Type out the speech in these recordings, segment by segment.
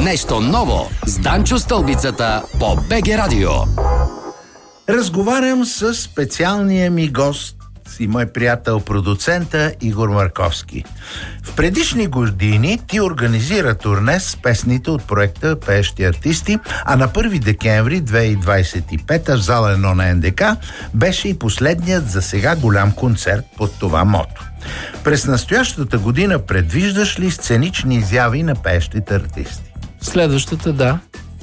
Нещо ново с Данчо Стълбицата по БГ Радио. Разговарям с специалния ми гост и мой приятел продуцента Игор Марковски. В предишни години ти организира турне с песните от проекта Пеещи артисти, а на 1 декември 2025 в зала 1 на НДК беше и последният за сега голям концерт под това мото. През настоящата година предвиждаш ли сценични изяви на пеещите артисти? Следващата, да.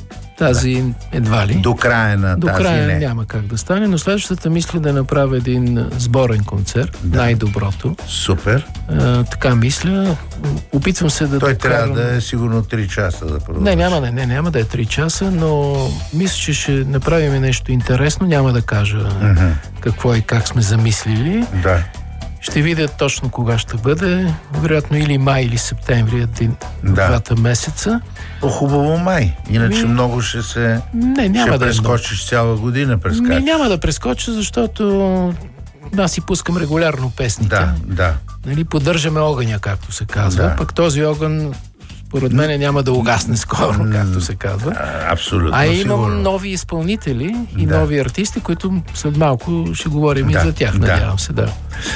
Тази едва ли. До края на До тази края не. няма как да стане, но следващата мисля да направя един сборен концерт. Да. Най-доброто. Супер. Така мисля. Опитвам се да Той докарам... трябва да е сигурно 3 часа да продължи. Няма да е 3 часа, но мисля, че ще направим нещо интересно. Няма да кажа какво и как сме замислили. Да. Ще видя точно кога ще бъде. Вероятно или май, или септември, двата месеца. Хубаво май. Иначе много ще се... няма ще да прескочиш цяла година. Няма да прескоча, защото аз си пускам регулярно песните. Да. Нали, поддържаме огъня, както се казва. Да. Пък този огън, според мен, няма да угасне скоро, както се казва. Абсолютно. А имам сигурно. нови изпълнители и нови артисти, които след малко ще говорим и за тях, надявам се, да.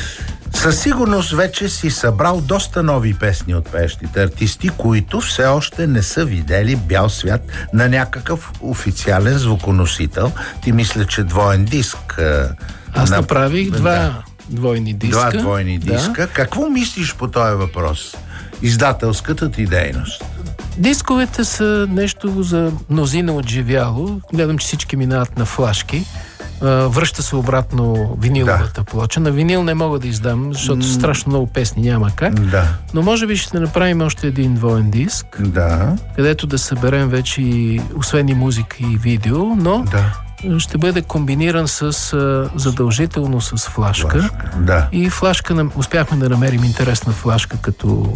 Със сигурност вече си събрал доста нови песни от пеещите артисти, които все още не са видели бял свят на някакъв официален звуконосител. Ти мисля, че двоен диск. Аз направих два двойни диска. Два двойни диска. Какво мислиш по този въпрос? Издателската ти дейност. Дисковете са нещо за мнозина отживяло. Гледам, че всички минават на флашки. Връща се обратно виниловата плоча. На винил не мога да издам, защото страшно много песни няма как. Да. Но може би ще направим още един двоен диск, където да съберем вече и, освен и музика и видео, но ще бъде комбиниран с задължително с флашка. И флашка, успяхме да намерим интересна флашка като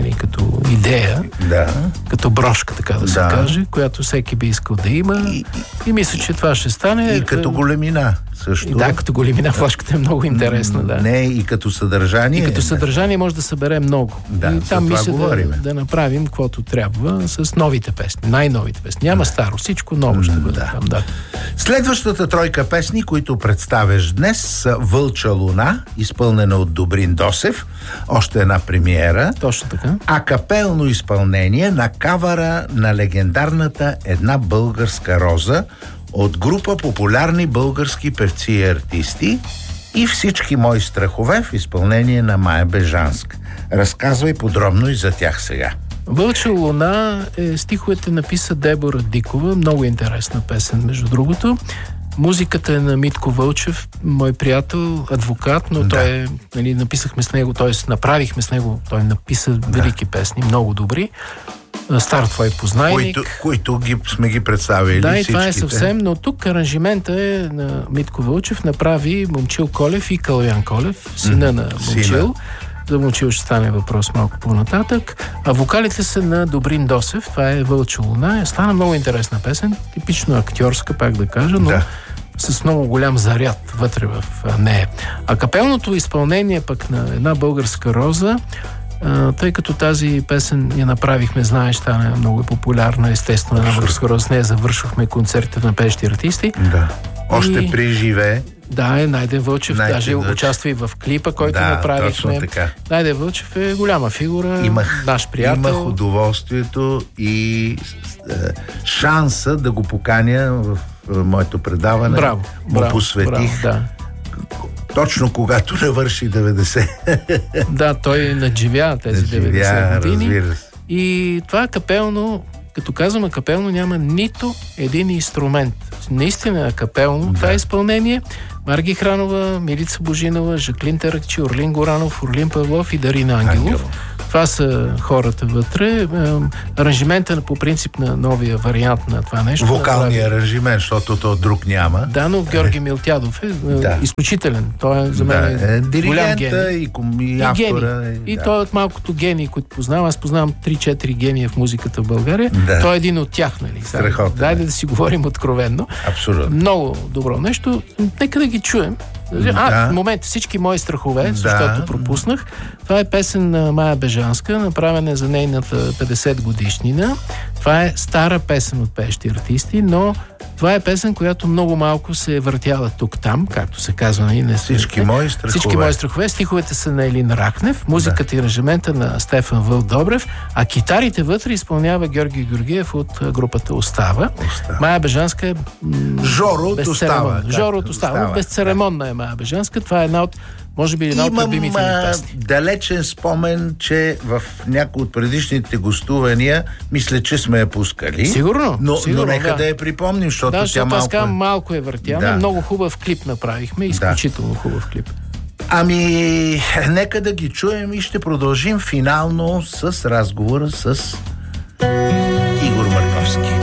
идея, като брошка, така да се каже, която всеки би искал да има. И мисля, че това ще стане. И като големина също. Да, като големина флашката е много интересна. Не, и като съдържание. И като съдържание може да събере много. И там мисля да направим каквото трябва с новите песни, най-новите песни. Няма старо, всичко ново ще бъде там. Да. Следващата тройка песни, които представяш днес, са Вълча луна, изпълнена от Добрин Досев, още една премиера. Точно така. Акапелно изпълнение на кавъра на легендарната Една българска роза от група популярни български певци и артисти и Всички мои страхове в изпълнение на Мая Бежанска. Разказвай подробно и за тях сега. Вълча луна стиховете написа Дебора Дикова, много интересна песен, между другото. Музиката е на Митко Вълчев, мой приятел, адвокат, но той написахме с него, т.е. направихме с него, той написа велики песни, много добри. Стар твой познайник. Които сме ги представили. Да, и това е съвсем, но тук аранжимента е на Митко Вълчев, направи Момчил Колев и Калоян Колев, сина на Момчил. За Момчил ще стане въпрос малко по-нататък. А вокалите са на Добрин Досев, това е Вълча луна. Стана много интересна песен, типично актьорска, пак да кажа, но с много голям заряд вътре в нея. А капелното изпълнение пък на Една българска роза, тъй като тази песен я направихме, знаеш, стана много популярна, естествено, Една българска роза. С нея завършвахме концертите на пеещи артисти. Още при живее. Да, Найден Вълчев даже участва и в клипа, който направихме. Найден Вълчев е голяма фигура, наш приятел. Имах удоволствието и шанса да го поканя в моето предаване. Браво, му посветих. Точно когато навърши 90. Да, той надживя тези 90 години. Разбира се. И това капелно, като казваме капелно, няма нито един инструмент. Наистина е капелно. Това е изпълнение. Марги Хранова, Милица Божинова, Жаклин Таракчи, Орлин Горанов, Орлин Павлов и Дарин Ангелов. Това са хората вътре. Аранжимента по принцип на новия вариант на това нещо. Вокалния аранжимент, защото то друг няма. Да, но Георги Милтядов е изключителен. Той е за мен голям гений. И автора. И той е от малкото гении, които познавам. Аз познавам 3-4 гения в музиката в България. Той е един от тях, нали? Страхотен. Дайде да си говорим откровенно. Абсолютно. Много добро нещо. Нека да ги чуем. В момента Всички мои страхове, защото пропуснах. Това е песен на Мая Бежанска, направена за нейната 50 годишнина. Това е стара песен от пеещи артисти, но това е песен, която много малко се е въртяла тук-там, както се казва. Всички мои страхове. Всички мои страхове. Стиховете са на Елин Ракнев, музиката и аранжимента на Стефан Вълк Добрев, а китарите вътре изпълнява Георги Георгиев от групата Остава. Мая Бежанска е Жоро от Остава. Жоро от Остава. Безцеремонна е Мая Бежанска. Това е може би една от любимите ми песни. Далечен спомен, че в някои от предишните гостувания, мисля, че сме я пускали. Сигурно. Но нека да я припомним, защото тя малко е въртяна. Много хубав клип направихме. Изключително хубав клип. Нека да ги чуем и ще продължим финално с разговора с Игор Марковски.